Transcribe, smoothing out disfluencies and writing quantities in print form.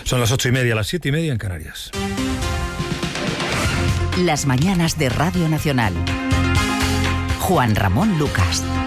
Son las 8:30, las 7:30 en Canarias. Las mañanas de Radio Nacional. Juan Ramón Lucas.